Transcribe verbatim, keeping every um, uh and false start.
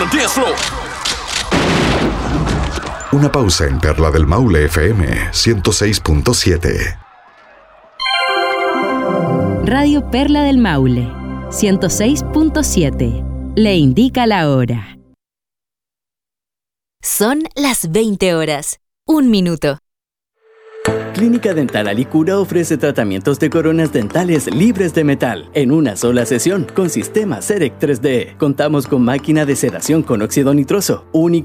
dance floor. Una pausa en Perla del Maule F M ciento seis punto siete. Radio Perla del Maule ciento seis punto siete. Le indica la hora. Son las veinte horas. Un minuto. Clínica Dental Alicura ofrece tratamientos de coronas dentales libres de metal en una sola sesión con sistema CEREC tres D. Contamos con máquina de sedación con óxido nitroso, única